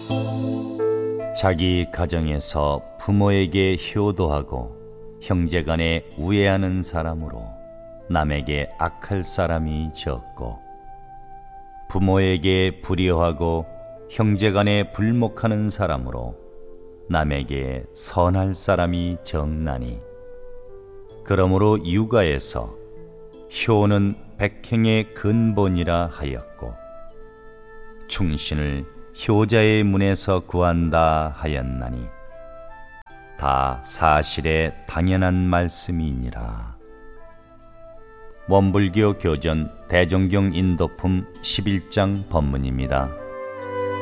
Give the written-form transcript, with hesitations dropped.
자기 가정에서 부모에게 효도하고 형제간에 우애하는 사람으로 남에게 악할 사람이 적고, 부모에게 불효하고 형제간에 불목하는 사람으로 남에게 선할 사람이 적나니, 그러므로 육아에서 효는 백행의 근본이라 하였고, 충신을 효자의 문에서 구한다 하였나니 다 사실에 당연한 말씀이니라. 원불교 교전 대종경 인도품 11장 법문입니다.